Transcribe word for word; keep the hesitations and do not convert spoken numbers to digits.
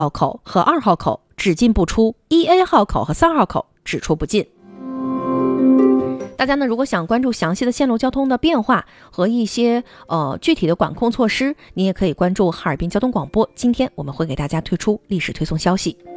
号口和二号口只进不出， 一 A 号口和三号口只出不进。大家呢，如果想关注详细的线路交通的变化和一些呃具体的管控措施，你也可以关注哈尔滨交通广播。今天我们会给大家推出历史推送消息。